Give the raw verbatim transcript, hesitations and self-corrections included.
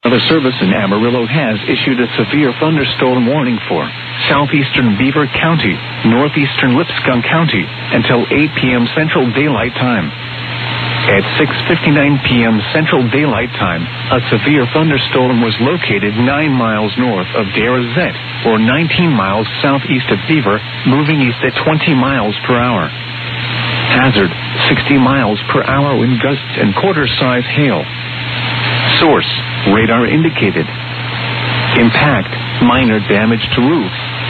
Weather Service in Amarillo has issued a severe thunderstorm warning for southeastern Beaver County, northeastern Lipscomb County until eight p.m. Central Daylight Time. At six fifty-nine p.m. Central Daylight Time, a severe thunderstorm was located nine miles north of Derazette, or nineteen miles southeast of Beaver, moving east at twenty miles per hour. Hazard, sixty miles per hour wind gusts and quarter-size hail. Source, radar indicated. Impact, minor damage to roof.